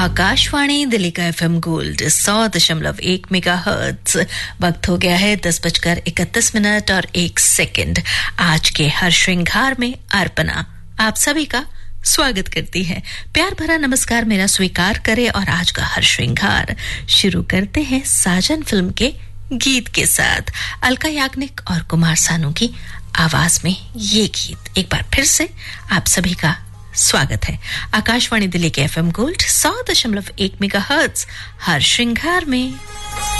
आकाशवाणी दिल्ली का FM gold 100.1 megahertz. वक्त हो गया है 10:31 और 1 सेकंड। आज के हर श्रृंगार में अर्पणा आप सभी का स्वागत करती है। प्यार भरा नमस्कार मेरा स्वीकार करे और आज का हर श्रृंगार शुरू करते हैं साजन फिल्म के गीत के साथ। अलका याग्निक और कुमार सानू की आवाज में ये गीत एक बार फिर से आप सभी का स्वागत है। आकाशवाणी दिल्ली के एफएम गोल्ड 100.1 मेगाहर्ट्ज हर श्रृंगार में।